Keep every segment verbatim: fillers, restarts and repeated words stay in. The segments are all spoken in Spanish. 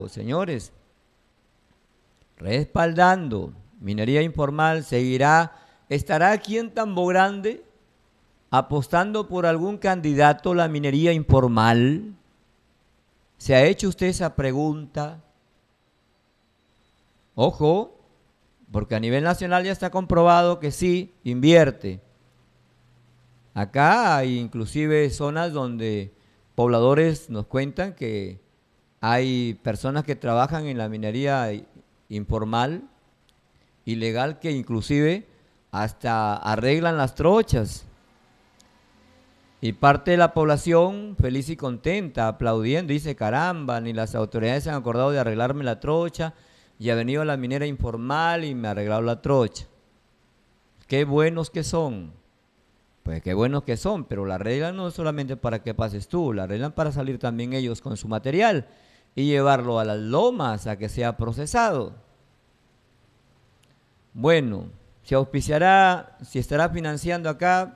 Señores, respaldando minería informal, seguirá, estará aquí en Tambo Grande apostando por algún candidato a la minería informal. ¿Se ha hecho usted esa pregunta? Ojo, porque a nivel nacional ya está comprobado que sí, invierte. Acá hay inclusive zonas donde pobladores nos cuentan que hay personas que trabajan en la minería informal, ilegal, que inclusive hasta arreglan las trochas. Y parte de la población feliz y contenta, aplaudiendo, dice, caramba, ni las autoridades se han acordado de arreglarme la trocha, y ha venido la minera informal y me ha arreglado la trocha. Qué buenos que son. Pues qué buenos que son, pero la arreglan no solamente para que pases tú, la arreglan para salir también ellos con su material y llevarlo a las lomas a que sea procesado. Bueno, se auspiciará, si estará financiando acá,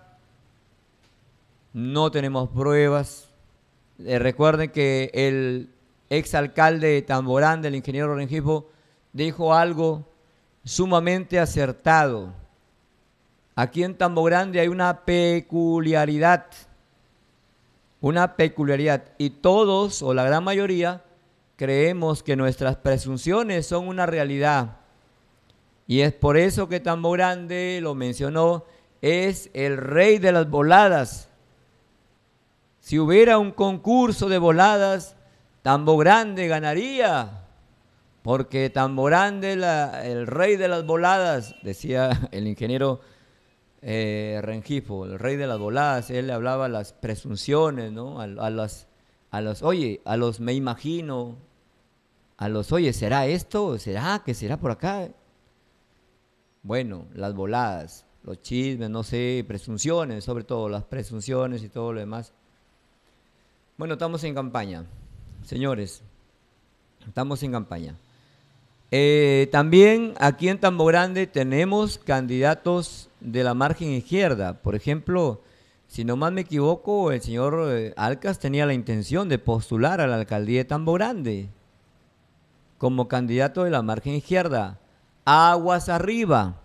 no tenemos pruebas. Eh, recuerden que el exalcalde de Tambo Grande, el ingeniero Rengifo, dijo algo sumamente acertado. Aquí en Tambo Grande hay una peculiaridad, una peculiaridad, y todos, o la gran mayoría, creemos que nuestras presunciones son una realidad. Y es por eso que Tambo Grande, lo mencionó, es el rey de las voladas. Si hubiera un concurso de voladas, Tambo Grande ganaría, porque Tambo Grande, la, el rey de las voladas, decía el ingeniero eh, Rengifo, el rey de las voladas. Él le hablaba a las presunciones, ¿no? A, a las, a los, oye, a los me imagino, a los, oye, ¿será esto? ¿Será que será por acá? Bueno, las voladas, los chismes, no sé, presunciones, sobre todo las presunciones y todo lo demás. Bueno, estamos en campaña, señores, estamos en campaña. Eh, también aquí en Tambo Grande tenemos candidatos de la margen izquierda. Por ejemplo, si no mal me equivoco, el señor eh, Alcas tenía la intención de postular a la alcaldía de Tambo Grande como candidato de la margen izquierda. Aguas arriba.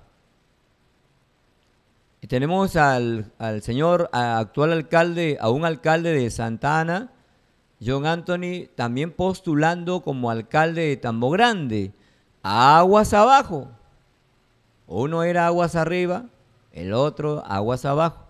Y tenemos al, al señor a, actual alcalde, a un alcalde de Santa Ana, John Anthony, también postulando como alcalde de Tambo Grande. Aguas abajo. Uno era aguas arriba, el otro aguas abajo.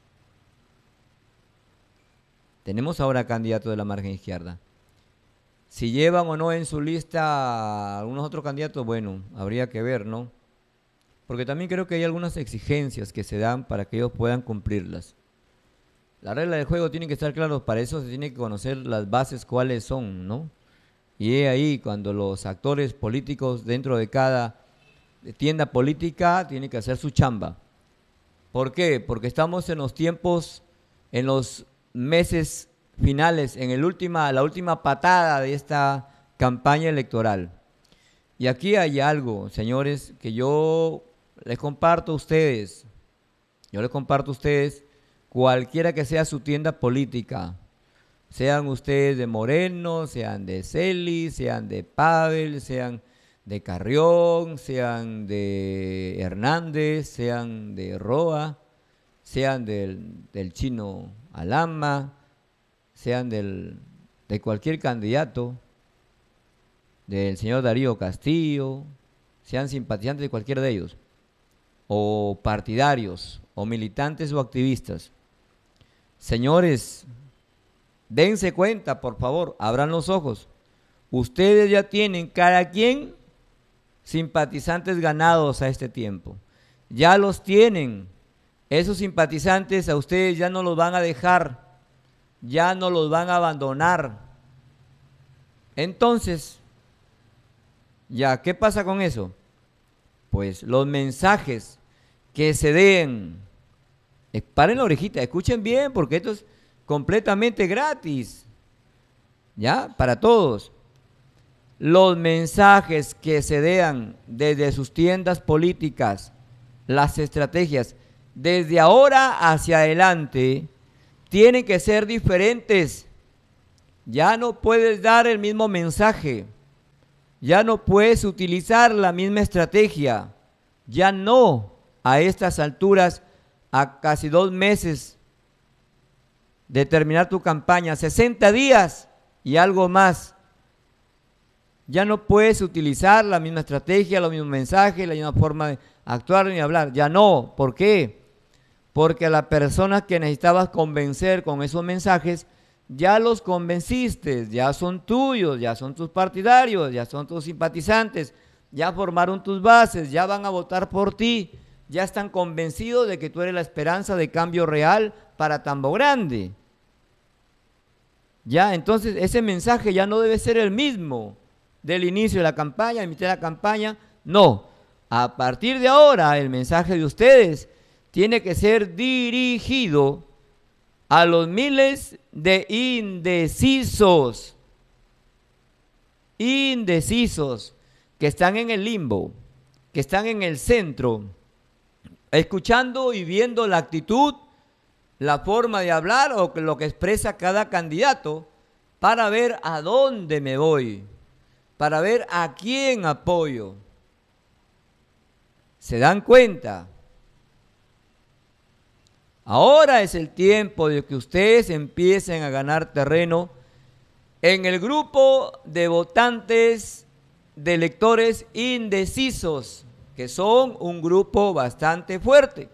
Tenemos ahora candidatos de la margen izquierda. Si llevan o no en su lista algunos otros candidatos, bueno, habría que ver, ¿no? Porque también creo que hay algunas exigencias que se dan para que ellos puedan cumplirlas. Las reglas del juego tienen que estar claras, para eso se tiene que conocer las bases cuáles son, ¿no? Y es ahí cuando los actores políticos dentro de cada tienda política tienen que hacer su chamba. ¿Por qué? Porque estamos en los tiempos, en los meses finales, en el última, la última patada de esta campaña electoral. Y aquí hay algo, señores, que yo les comparto a ustedes, yo les comparto a ustedes, cualquiera que sea su tienda política, sean ustedes de Moreno, sean de Celi, sean de Pavel, sean de Carrión, sean de Hernández, sean de Roa, sean del, del Chino Alama, sean del, de cualquier candidato, del señor Darío Castillo, sean simpatizantes de cualquiera de ellos, o partidarios, o militantes o activistas. Señores, dense cuenta, por favor, abran los ojos. Ustedes ya tienen cada quien simpatizantes ganados a este tiempo. Ya los tienen. Esos simpatizantes a ustedes ya no los van a dejar, ya no los van a abandonar. Entonces, ¿ya qué pasa con eso? Pues los mensajes que se den, paren la orejita, escuchen bien, porque esto es completamente gratis, ¿ya? Para todos. Los mensajes que se den desde sus tiendas políticas, las estrategias, desde ahora hacia adelante, tienen que ser diferentes. Ya no puedes dar el mismo mensaje. Ya no puedes utilizar la misma estrategia. Ya no, a estas alturas, a casi dos meses de terminar tu campaña, sesenta días y algo más. Ya no puedes utilizar la misma estrategia, los mismos mensajes, la misma forma de actuar ni hablar. Ya no. ¿Por qué? Porque a las personas que necesitabas convencer con esos mensajes, ya los convenciste, ya son tuyos, ya son tus partidarios, ya son tus simpatizantes, ya formaron tus bases, ya van a votar por ti, ya están convencidos de que tú eres la esperanza de cambio real para Tambo Grande. Ya, entonces ese mensaje ya no debe ser el mismo del inicio de la campaña, de mitad de la campaña. No, a partir de ahora el mensaje de ustedes tiene que ser dirigido a los miles de indecisos, indecisos, que están en el limbo, que están en el centro, escuchando y viendo la actitud, la forma de hablar o lo que expresa cada candidato para ver a dónde me voy, para ver a quién apoyo. ¿Se dan cuenta? Ahora es el tiempo de que ustedes empiecen a ganar terreno en el grupo de votantes, de electores indecisos, que son un grupo bastante fuerte.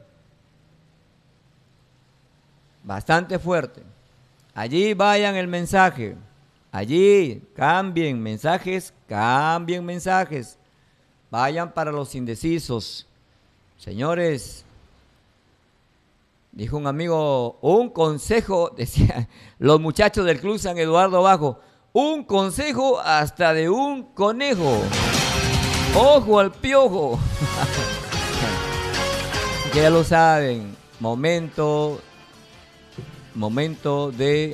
Bastante fuerte. Allí vayan el mensaje. Allí cambien mensajes, cambien mensajes. Vayan para los indecisos. Señores, dijo un amigo, un consejo, decía los muchachos del Club San Eduardo Bajo, un consejo hasta de un conejo. Ojo al piojo. Que ya lo saben, momento, momento de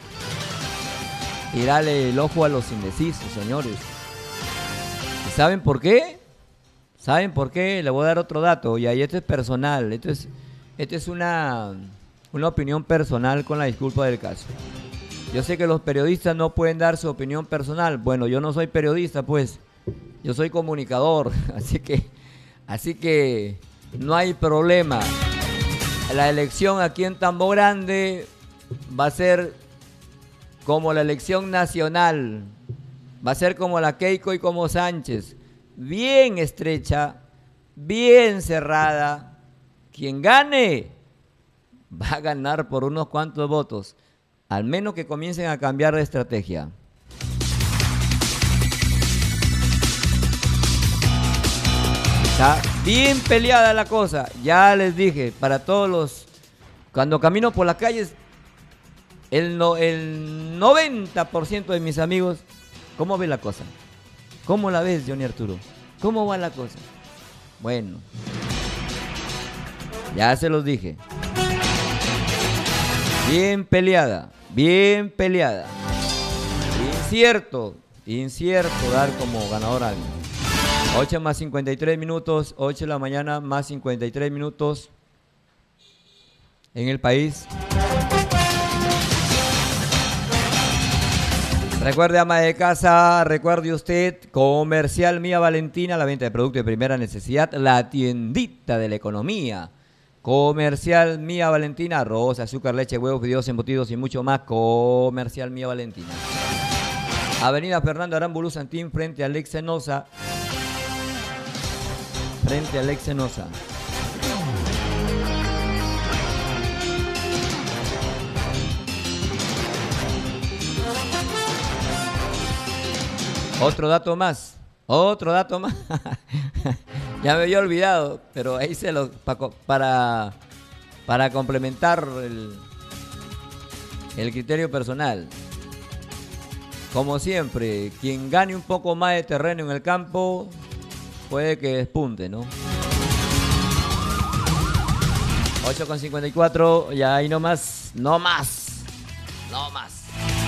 tirarle el ojo a los indecisos, señores. ¿Y saben por qué? ¿Saben por qué? Le voy a dar otro dato, y ahí esto es personal, esto es... Esta es una, una opinión personal con la disculpa del caso. Yo sé que los periodistas no pueden dar su opinión personal. Bueno, yo no soy periodista, pues. Yo soy comunicador. Así que, así que no hay problema. La elección aquí en Tambo Grande va a ser como la elección nacional. Va a ser como la Keiko y como Sánchez. Bien estrecha, bien cerrada. Quien gane va a ganar por unos cuantos votos, al menos que comiencen a cambiar de estrategia. Está bien peleada la cosa, ya les dije, para todos los... Cuando camino por las calles, el, no, el noventa por ciento de mis amigos, ¿cómo ve la cosa? ¿Cómo la ves, Johnny Arturo? ¿Cómo va la cosa? Bueno... Ya se los dije. Bien peleada, bien peleada. Incierto, incierto dar como ganador a alguien. ocho más cincuenta y tres minutos, ocho de la mañana más cincuenta y tres minutos en el país. Recuerde, ama de casa, recuerde usted, Comercial Mía Valentina, la venta de productos de primera necesidad, la tiendita de la economía. Comercial Mía Valentina, arroz, azúcar, leche, huevos, fideos, embutidos y mucho más. Comercial Mía Valentina. Avenida Fernando Aramburu Santín, frente a Alex Senosa. Frente a Alex Senosa. Otro dato más. Otro dato más. Ya me había olvidado, pero ahí se lo para para complementar el, el criterio personal. Como siempre, quien gane un poco más de terreno en el campo puede que despunte, ¿no? ocho con cincuenta y cuatro, ya ahí no más, no más, no más.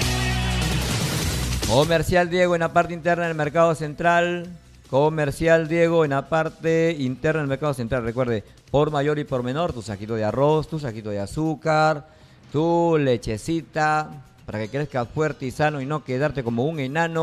Comercial Diego en la parte interna del mercado central. Comercial Diego en la parte interna del mercado central. Recuerde, por mayor y por menor, tu saquito de arroz, tu saquito de azúcar, tu lechecita, para que crezcas fuerte y sano y no quedarte como un enano.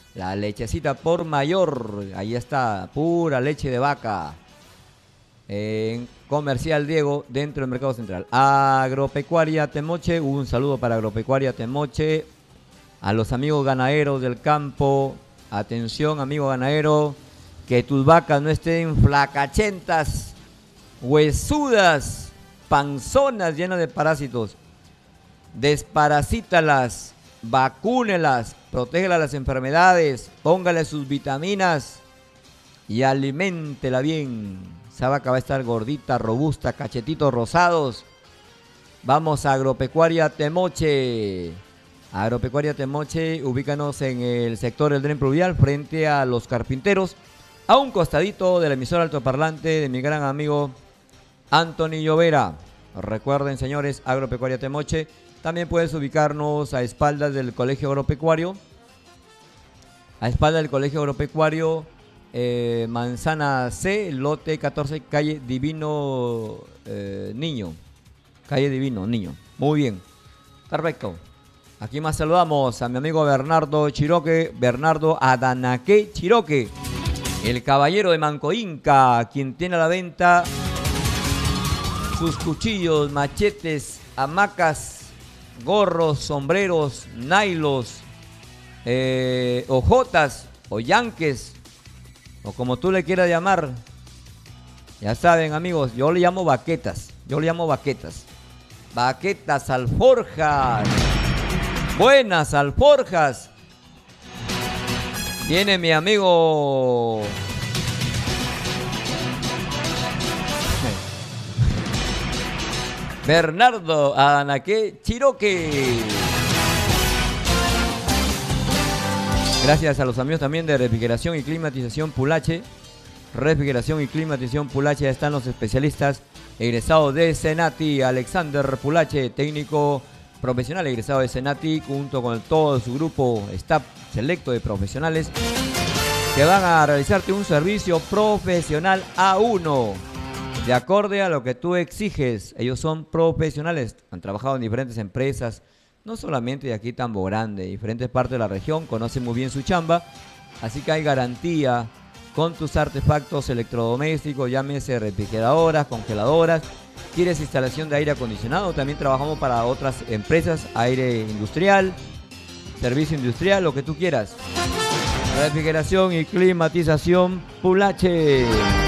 La lechecita por mayor, ahí está, pura leche de vaca. En Comercial Diego, dentro del Mercado Central. Agropecuaria Temoche, un saludo para Agropecuaria Temoche. A los amigos ganaderos del campo, atención amigo ganadero, que tus vacas no estén flacachentas, huesudas, panzonas llenas de parásitos. Desparasítalas, vacúnelas, protégelas de las enfermedades, póngale sus vitaminas y aliméntela bien. Esa vaca va a estar gordita, robusta, cachetitos rosados. Vamos a Agropecuaria Temoche. Agropecuaria Temoche, ubícanos en el sector del Dren Pluvial, frente a los carpinteros, a un costadito de la emisora altoparlante de mi gran amigo Anthony Llovera. Recuerden, señores, Agropecuaria Temoche. También puedes ubicarnos a espaldas del Colegio Agropecuario. A espaldas del Colegio Agropecuario, eh, Manzana C, lote catorce, calle Divino eh, Niño. Calle Divino Niño. Muy bien. Perfecto. Aquí más saludamos a mi amigo Bernardo Chiroque, Bernardo Adanaque Chiroque, el caballero de Manco Inca, quien tiene a la venta sus cuchillos, machetes, hamacas, gorros, sombreros, nailos, eh, ojotas o yanques, o como tú le quieras llamar. Ya saben, amigos, yo le llamo baquetas, yo le llamo baquetas. Baquetas, alforjas, buenas alforjas. Viene mi amigo Bernardo Anaque Chiroque. Gracias a los amigos también de Refrigeración y Climatización Pulache. Refrigeración y Climatización Pulache, ya están los especialistas egresados de Senati. Alexander Pulache, técnico profesional egresado de Senati, junto con todo su grupo staff selecto de profesionales que van a realizarte un servicio profesional A uno, de acorde a lo que tú exiges. Ellos son profesionales, han trabajado en diferentes empresas, no solamente de aquí Tambo Grande, diferentes partes de la región, conocen muy bien su chamba, así que hay garantía con tus artefactos electrodomésticos, llámese refrigeradoras, congeladoras. ¿Quieres instalación de aire acondicionado? También trabajamos para otras empresas, aire industrial, servicio industrial, lo que tú quieras. Refrigeración y Climatización Pulache.